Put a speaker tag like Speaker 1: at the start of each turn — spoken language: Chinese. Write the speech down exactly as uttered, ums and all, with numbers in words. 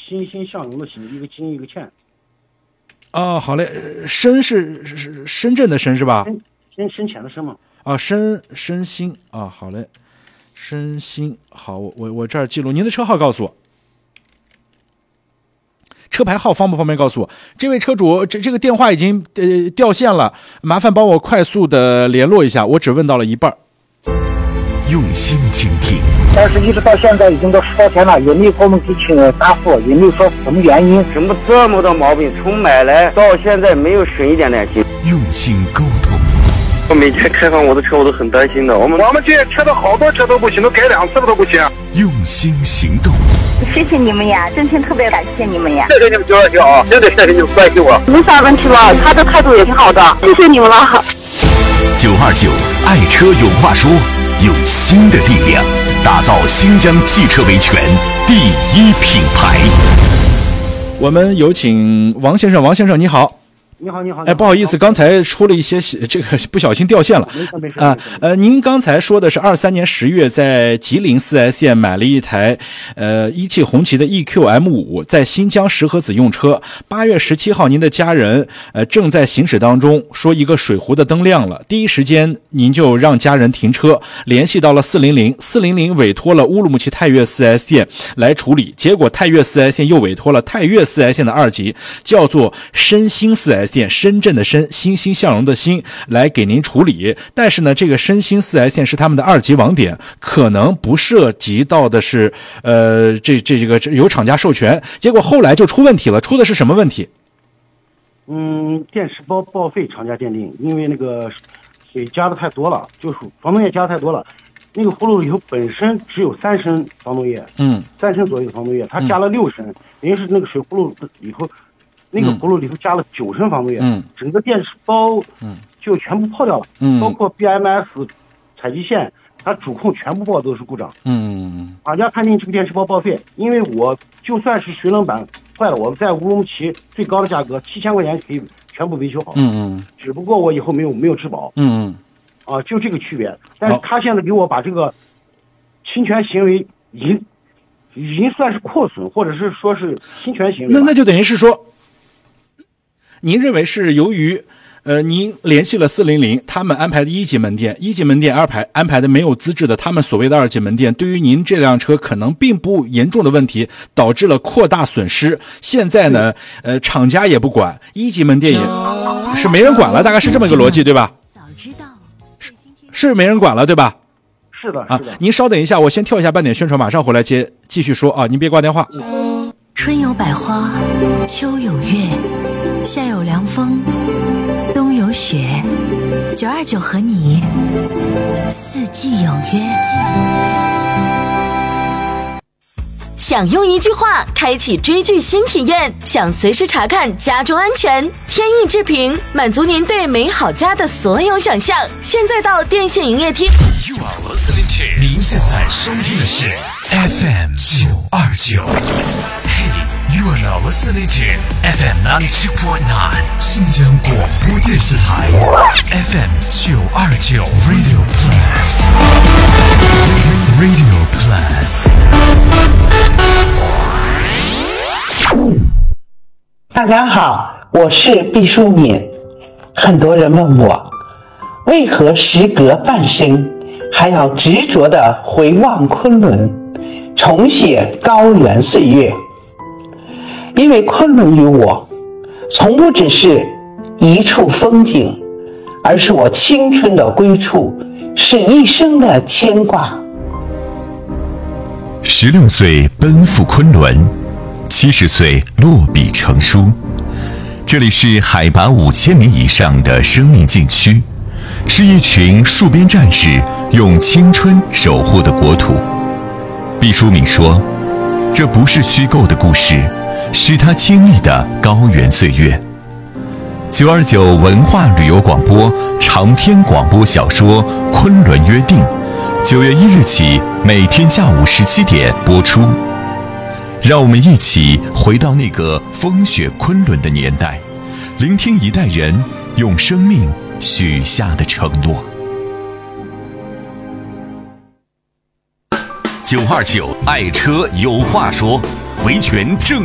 Speaker 1: 欣欣向荣的欣，一个金一个欠。
Speaker 2: 哦，好嘞，深是是深圳的深是吧？
Speaker 1: 深深深浅的深嘛。
Speaker 2: 啊，深深兴啊，好嘞，深兴，好，我我我这儿记录您的车号，告诉我。车牌号方不方便告诉我？这位车主，这这个电话已经呃掉线了，麻烦帮我快速的联络一下，我只问到了一半。
Speaker 3: 用心倾听，
Speaker 4: 但是一直到现在已经都十多天了，也没有给我们给清答复，也没有说什么原因，
Speaker 5: 什么这么多毛病，从买来到现在没有省一点点心。
Speaker 3: 用心沟通。
Speaker 5: 我每天开放我的车，我都很担心的。我们
Speaker 4: 我们这车的好多车都不行，都改两次了都不行。
Speaker 3: 用心行动。
Speaker 6: 谢谢你们呀，真心特别感谢你们呀！
Speaker 4: 谢谢你们九二九啊，真的谢谢你们关心我。
Speaker 6: 没啥问题吧？他的态度也挺好的，谢谢你们了。
Speaker 3: 九二九爱车有话说，用新的力量打造新疆汽车维权第一品牌。
Speaker 2: 我们有请王先生，王先生你好。
Speaker 1: 你好，你好。
Speaker 2: 哎，不好意思，刚才出了一些这个不小心掉线了。啊，呃，您刚才说的是二三年十月在吉林 四 S 店买了一台呃一汽红旗的 E Q M 五，在新疆石河子用车。八月十七号，您的家人呃正在行驶当中，说一个水壶的灯亮了，第一时间您就让家人停车，联系到了四零零，四零零委托了乌鲁木齐泰岳 四 S 店来处理，结果泰岳 四 S 店又委托了泰岳 四 S 店的二级，叫做深兴 四 S 店，深圳的深，欣欣向荣的欣，来给您处理。但是呢，这个深兴 四 S 店是他们的二级网点，可能不涉及到的是呃这这这个由厂家授权，结果后来就出问题了。出的是什么问题？
Speaker 1: 嗯，电池包报废厂家鉴定，因为那个水加的太多了，就是防冻液加的太多了。那个葫芦里头本身只有三升防冻液，
Speaker 2: 嗯，
Speaker 1: 三升左右的防冻液，它加了六升，等于是那个水葫芦里头。那个葫芦里头加了九升防冻液，嗯，整个电池包嗯就全部泡掉了，嗯，包括 B M S 采集线，它主控全部报都是故障，嗯，厂家判定这个电池包报废，因为我就算是水冷板坏了，我在乌鲁木齐最高的价格七千块钱可以全部维修好，嗯嗯，只不过我以后没有没有质保，嗯嗯，啊，就这个区别，但是他现在给我把这个侵权行为已经已经算是扩损，或者是说是侵权行为，
Speaker 2: 那那就等于是说。您认为是由于，呃，您联系了四零零，他们安排的一级门店，一级门店二排安排的没有资质的，他们所谓的二级门店，对于您这辆车可能并不严重的问题，导致了扩大损失。现在呢，呃，厂家也不管，一级门店也是没人管了，大概是这么一个逻辑，对吧？早知道是是没人管了，对吧？
Speaker 1: 是的，
Speaker 2: 啊，您稍等一下，我先跳一下半点宣传，马上回来接继续说啊，您别挂电话。
Speaker 7: 春有百花，秋有月。夏有凉风，冬有雪，九二九和你四季有约。
Speaker 8: 想用一句话开启追剧新体验，想随时查看家中安全，天意之平满足您对美好家的所有想象。现在到电信营业厅。
Speaker 3: 您现在收听的是 F M 九二九。You are now listening to F M ninety-two point nine 新疆广播电视台 F M 九二九 Radio Plus Radio Plus。
Speaker 9: 大家好，我是毕淑敏。很多人问我，为何时隔半生还要执着地回望昆仑，重写高原岁月？因为昆仑于我从不只是一处风景，而是我青春的归处，是一生的牵挂。
Speaker 3: 十六岁奔赴昆仑，七十岁落笔成书。这里是海拔五千米以上的生命禁区，是一群戍边战士用青春守护的国土。毕淑敏说，这不是虚构的故事，是他经历的高原岁月。九二九文化旅游广播长篇广播小说《昆仑约定》，九月一日起每天下午十七点播出。让我们一起回到那个风雪昆仑的年代，聆听一代人用生命许下的承诺。九二九爱车有话说，维权正